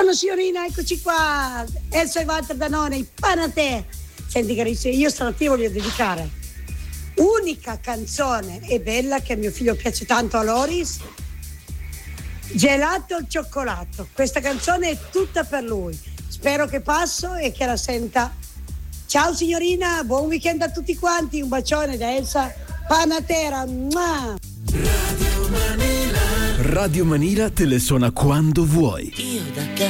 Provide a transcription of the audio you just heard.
Buongiorno signorina, eccoci qua. Elsa e Walter Danone, pane a te. Senti carissima, io stamattina voglio dedicare unica canzone e bella che a mio figlio piace tanto, a Loris, Gelato al cioccolato. Questa canzone è tutta per lui. Spero che passo e che la senta. Ciao signorina, buon weekend a tutti quanti. Un bacione da Elsa Panatera. Mua! Radio Manila telesona quando vuoi. Io da